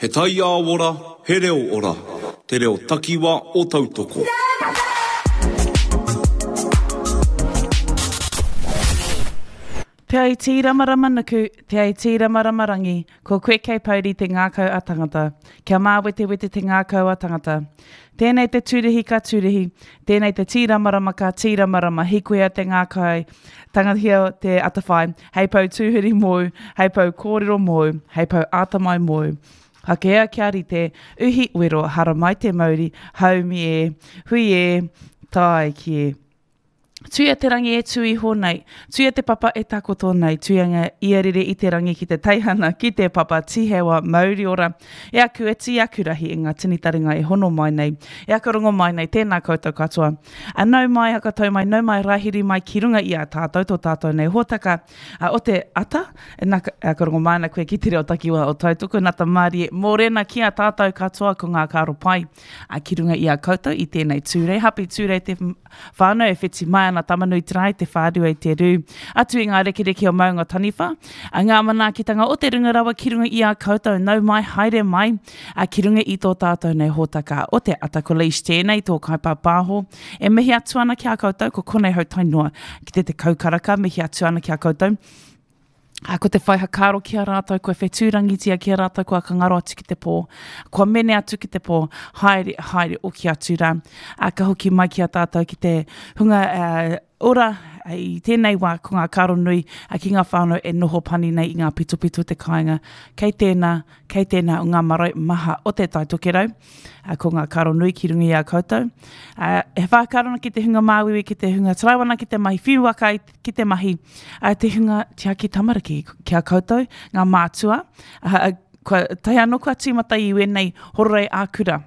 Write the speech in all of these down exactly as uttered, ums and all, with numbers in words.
He tai a ora, he reo ora, te reo takiwa o tautoko. Te ai tira maramanaku, te ai tira maramarangi, ko koe kei pauri te ngākau a tangata, kia māwete wete te ngākau a tangata. Tēnei te tūrihi ka tūrihi, tēnei te tira marama ka tira marama, hikuia te ngākau, tangahia te atawhai, hei pau tūhiri mōu, hei pau kōrero mōu, hei pau atamai mōu. Hakea kia rite, uhi uero, hara mai te mauri, haumi e, hui e, tai ki e. Tuia te rangi e tui hōnei, tuia te papa e takoto nei, tuianga iarere i te rangi ki te teihana, ki te papa tihewa mauri ora, e aku e ti akurahi i ngā tinitaringa e hono mai nei, e aku rongo mai nei, tēnā koutou katoa. A nau mai haka tau mai, nau mai rahiri mai ki runga i a tātou, tō tātou nei hōtaka, a, o te ata, e nā aku rongo mai nei koe ki te reo takiwa o tautuku, nata mārie, mō rena ki a tātou katoa ko ngā karo pai, a ki runga i a koutou i tēnei tūrei, hapi tūrei te whānau e whiti mai na tamanui trai te whādua i te rū. Atu i ngā rekereke o maunga taniwha, a ngā manaakitanga o te rungarawa ki runga i a koutou, nau mai, haere mai, a ki runga i tō tātou nei hōtaka o te atakoleish tēnei, tō kaipa pāho, e mihi atu ana ki a koutou, ko konei hau tainua, ki te te kaukaraka, mihi atu ana ki a koutou. A ko te whai hakaro ki a rātou, koe whetūrangitia ki a rātou, kua kangaro atu ki te pō, kua mene atu ki te pō, haere, haere o ki atu rā. A ka hoki mai ki a tātou ki te hunga uh, ora, i tēnei wā ko ngā karo nui, a ki ngā whānau e noho pani nei i ngā pito-pito te kāinga. Kei tēnā, kei tēnā o ngā maro maha o te taitokerau, a ko ngā karo nui ki rungi a koutou. Uh, e whākarona ki te hunga māwiwi, ki te hunga taraiwana, ki te mahi whiwaka, ki te mahi, a te hunga te aki tamariki ki a koutou, ngā mātua. Uh, kua, tai anō kua tīmata i wenei hororei ākura.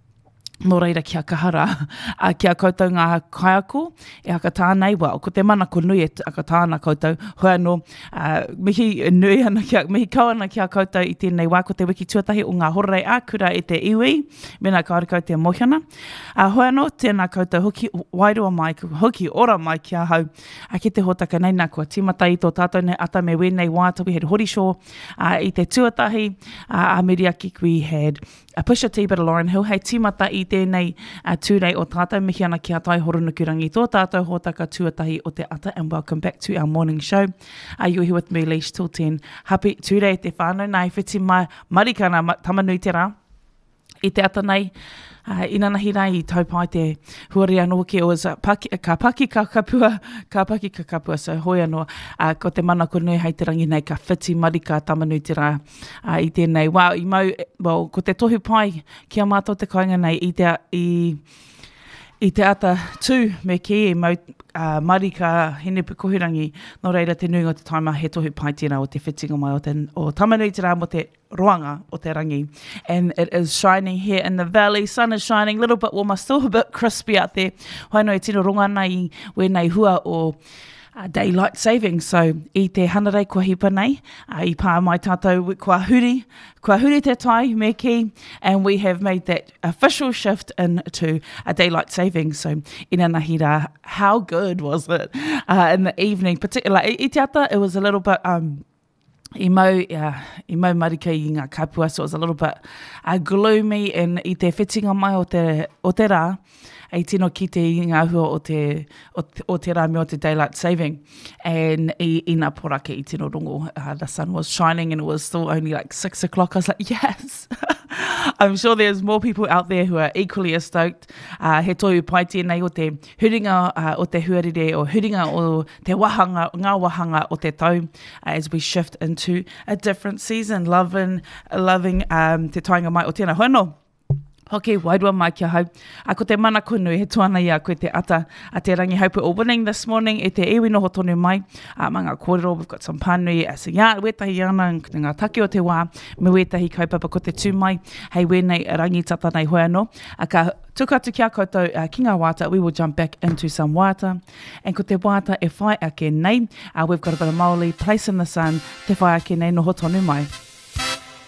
Nō reira kia kahara, a kia koutou ngā kaiako, e haka tānei wā, ko te mana ko nui e haka tāna koutou, hoi anō, uh, mihi nui ana kia, mihi kauana kia koutou i tēnei wā, ko te wiki tuatahi o ngā hororei ākura e te iwi, mena kaurikau te mohiana. Uh, hoi anō, tēnā koutou hoki wairua mai, hoki ora mai kia hau, a ki te hōtaka nei nā kua tīmata i tō tātou nei ata me wenei wāta, we had Horisho, uh, i te tuatahi, uh, a Miriaki, we had a Pusha T, but a Lauren Hill, hei tīmata i tēnei uh, tūrei o tātou mihi ana ki a tai horonukurangi tō tātou hōtaka tuatahi o te ata, and welcome back to our morning show. Are you here with me, Leish, till ten? Happy tūrei te whānau nei, whiti mai marikana tamanui te rā, i te ata nei, uh, inanahi nei i taupai te huari anō ki o uh, paki, ka paki ka kapua, ka paki ka kapua, so hoi anō, uh, ko te mana ko nui hei te rangi nei, ka whiti marika tamanui te rā, uh, i tēnei. Wow, i mau, well, ko te tohu pai ki a mātou te kainga nei, i te, i, I te ata tū me ki e mau uh, marika hene pukohirangi, no reira te nui o te taima he tohu pai tēnā o te whitinga mai o, te, o tamanui te rā mo te roanga o te rangi. And it is shining here in the valley, sun is shining, a little bit warmer, still a bit crispy out there. Hoi no e tino ronga nei, wēnei hua o Uh, daylight saving, so i te hanarei kua hipa nei, uh, i pā mai tātou kua huri, kua huri te tai me ki, and we have made that official shift into a daylight saving, so ina nahi rā, how good was it uh, in the evening, particularly i te ata, it was a little bit um, I mau, uh, I mau marika i ngā kapua, so it was a little bit uh, gloomy, and i te whitinga mai o te, o te rā, ei tino ki te ngā hua o te, o te, o te rā me o te daylight saving, and i, i ngā porake i tino rongo, uh, the sun was shining and it was still only like six o'clock. I was like, yes! I'm sure there's more people out there who are equally as stoked. Uh, he tohu pai tēnei o te huringa uh, o te huarere, o huringa o te wahanga, ngā wahanga o te tau, uh, as we shift into a different season, loving, loving um, te tainga mai o tēnā hono. Hoki, wairua mai kia hau. A ko te mana kunu, he tuana ia koe te ata a te rangi haupu o winning this morning, e te iwi noho tonu mai, a manga kōrero, we've got some pānui, a se ngā, wetahi ana, ngā take o te wā, me wetahi kaupapa ko te tūmai, hei wēnei rangi tata nei hoi anō. A ka tukatu kia koutou uh, ki ngā wāta, we will jump back into some wāta, and ko te wāta e whai ake nei, uh, we've got a bit of Māori, Place in the Sun, te whai ake nei noho tonu mai.